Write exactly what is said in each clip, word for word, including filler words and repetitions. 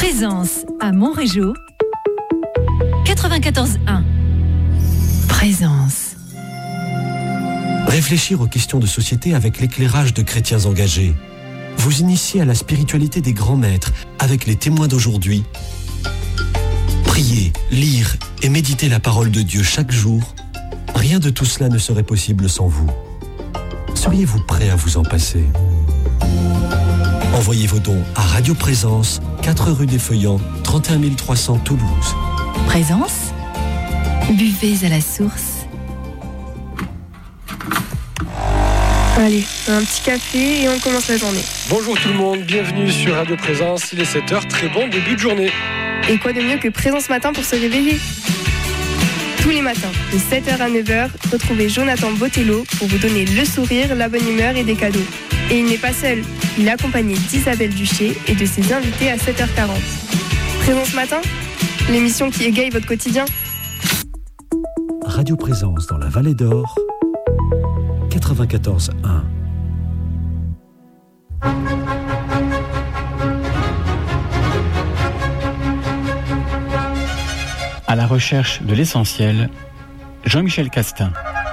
Présence à Montrégeau, quatre-vingt-quatorze un. Présence. Réfléchir aux questions de société avec l'éclairage de chrétiens engagés. Vous initier à la spiritualité des grands maîtres avec les témoins d'aujourd'hui. Prier, lire et méditer la parole de Dieu chaque jour. Rien de tout cela ne serait possible sans vous. Seriez-vous prêt à vous en passer ? Envoyez vos dons à Radio Présence, quatre rue des Feuillants, trente et un mille trois cents Toulouse. Présence, buvez à la source. Allez, un petit café et on commence la journée. Bonjour tout le monde, bienvenue sur Radio Présence, il est sept heures, très bon début de journée. Et quoi de mieux que Présence Matin pour se réveiller ? Tous les matins, de sept heures à neuf heures, retrouvez Jonathan Botello pour vous donner le sourire, la bonne humeur et des cadeaux. Et il n'est pas seul, il est accompagné d'Isabelle Duché et de ses invités à sept heures quarante. Présence Matin, l'émission qui égaye votre quotidien. Radio Présence dans la Vallée d'Or, quatre-vingt-quatorze un. À la recherche de l'essentiel, Jean-Michel Castin.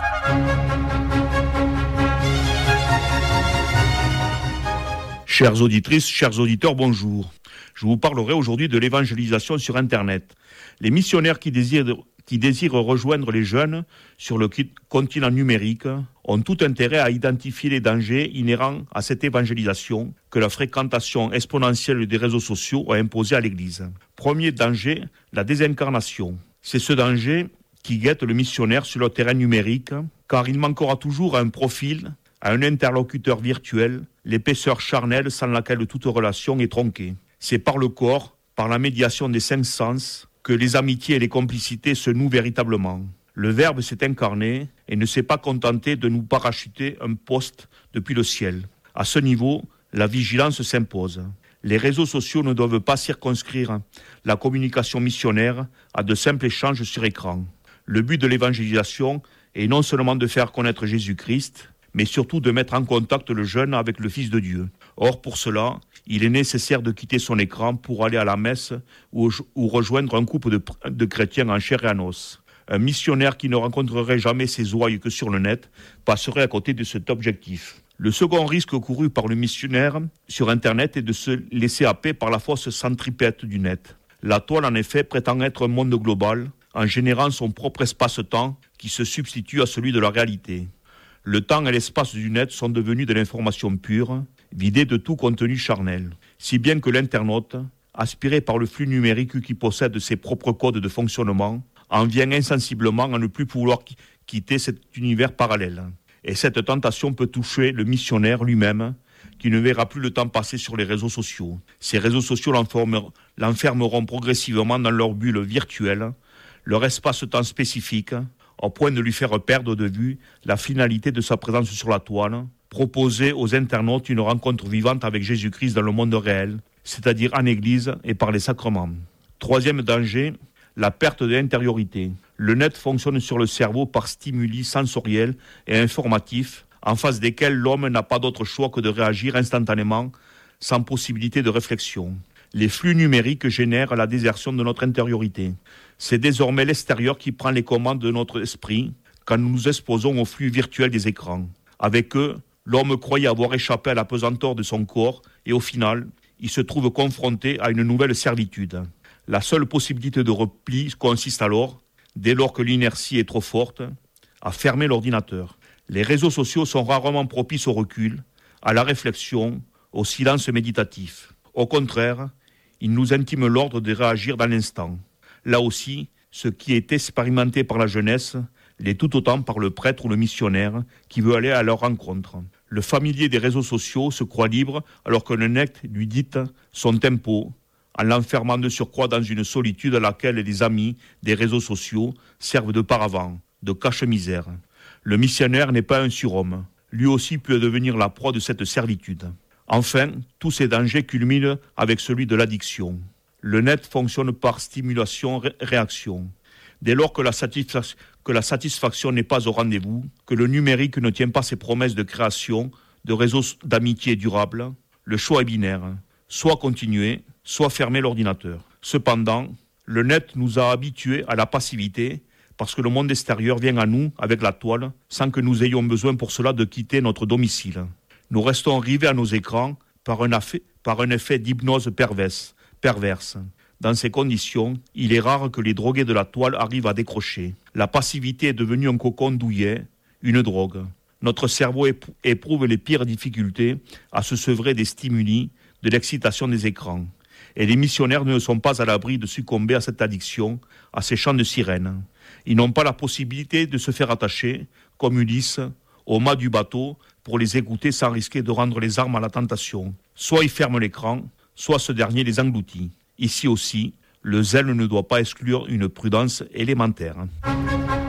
Chères auditrices, chers auditeurs, bonjour. Je vous parlerai aujourd'hui de l'évangélisation sur Internet. Les missionnaires qui désirent, qui désirent rejoindre les jeunes sur le continent numérique ont tout intérêt à identifier les dangers inhérents à cette évangélisation que la fréquentation exponentielle des réseaux sociaux a imposé à l'Église. Premier danger, la désincarnation. C'est ce danger qui guette le missionnaire sur le terrain numérique, car il manquera toujours à un profil, à un interlocuteur virtuel, l'épaisseur charnelle sans laquelle toute relation est tronquée. C'est par le corps, par la médiation des cinq sens, que les amitiés et les complicités se nouent véritablement. Le Verbe s'est incarné et ne s'est pas contenté de nous parachuter un poste depuis le ciel. À ce niveau, la vigilance s'impose. Les réseaux sociaux ne doivent pas circonscrire la communication missionnaire à de simples échanges sur écran. Le but de l'évangélisation est non seulement de faire connaître Jésus-Christ, mais surtout de mettre en contact le jeune avec le Fils de Dieu. Or, pour cela, il est nécessaire de quitter son écran pour aller à la messe ou, ou rejoindre un couple de, de chrétiens en chair et en os. Un missionnaire qui ne rencontrerait jamais ses ouailles que sur le net passerait à côté de cet objectif. Le second risque couru par le missionnaire sur Internet est de se laisser happer par la fausse centripète du net. La toile, en effet, prétend être un monde global, en générant son propre espace-temps qui se substitue à celui de la réalité. Le temps et l'espace du net sont devenus de l'information pure, vidés de tout contenu charnel, si bien que l'internaute, aspiré par le flux numérique qui possède ses propres codes de fonctionnement, en vient insensiblement à ne plus pouvoir quitter cet univers parallèle. Et cette tentation peut toucher le missionnaire lui-même, qui ne verra plus le temps passer sur les réseaux sociaux. Ces réseaux sociaux l'enfermeront progressivement dans leur bulle virtuelle, leur espace-temps spécifique, au point de lui faire perdre de vue la finalité de sa présence sur la toile, proposer aux internautes une rencontre vivante avec Jésus-Christ dans le monde réel, c'est-à-dire en Église et par les sacrements. Troisième danger, la perte de l'intériorité. Le net fonctionne sur le cerveau par stimuli sensoriels et informatifs, en face desquels l'homme n'a pas d'autre choix que de réagir instantanément, sans possibilité de réflexion. Les flux numériques génèrent la désertion de notre intériorité. C'est désormais l'extérieur qui prend les commandes de notre esprit quand nous nous exposons aux flux virtuels des écrans. Avec eux, l'homme croyait avoir échappé à la pesanteur de son corps et au final, il se trouve confronté à une nouvelle servitude. La seule possibilité de repli consiste alors, dès lors que l'inertie est trop forte, à fermer l'ordinateur. Les réseaux sociaux sont rarement propices au recul, à la réflexion, au silence méditatif. Au contraire, ils nous intiment l'ordre de réagir dans l'instant. Là aussi, ce qui est expérimenté par la jeunesse l'est tout autant par le prêtre ou le missionnaire qui veut aller à leur rencontre. Le familier des réseaux sociaux se croit libre alors que le net lui dicte son tempo, en l'enfermant de surcroît dans une solitude à laquelle les amis des réseaux sociaux servent de paravent, de cache-misère. Le missionnaire n'est pas un surhomme. Lui aussi peut devenir la proie de cette servitude. Enfin, tous ces dangers culminent avec celui de l'addiction. Le net fonctionne par stimulation-réaction. Dès lors que la, satisfa- que la satisfaction n'est pas au rendez-vous, que le numérique ne tient pas ses promesses de création, de réseaux d'amitié durables, le choix est binaire. Soit continuer, soit fermer l'ordinateur. Cependant, le net nous a habitués à la passivité parce que le monde extérieur vient à nous avec la toile sans que nous ayons besoin pour cela de quitter notre domicile. Nous restons rivés à nos écrans par un effet, par un effet d'hypnose perverse, perverse. Dans ces conditions, il est rare que les drogués de la toile arrivent à décrocher. La passivité est devenue un cocon douillet, une drogue. Notre cerveau éprouve les pires difficultés à se sevrer des stimuli, de l'excitation des écrans. Et les missionnaires ne sont pas à l'abri de succomber à cette addiction, à ces chants de sirènes. Ils n'ont pas la possibilité de se faire attacher, comme Ulysse, au mât du bateau pour les écouter sans risquer de rendre les armes à la tentation. Soit ils ferment l'écran, soit ce dernier les engloutit. Ici aussi, le zèle ne doit pas exclure une prudence élémentaire.